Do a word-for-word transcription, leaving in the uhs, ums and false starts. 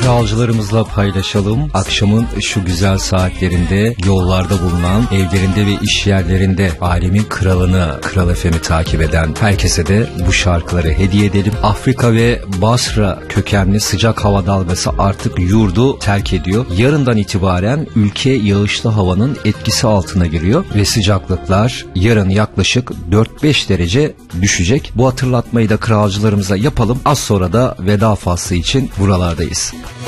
kralcılarımızla paylaşalım. Akşamın şu güzel saatlerinde yollarda bulunan, evlerinde ve iş yerlerinde alemin kralını, Kral F M'i takip eden herkese de bu şarkıları hediye edelim. Afrika ve Basra kökenli sıcak hava dalgası artık yurdu terk ediyor. Yarından itibaren ülke yağışlı havanın etkisi altına giriyor ve sıcaklıklar yarın yaklaşık dört beş derece düşecek. Bu hatırlatmayı da kralcılarımıza yapalım. Az sonra da veda faslı için buralardayız.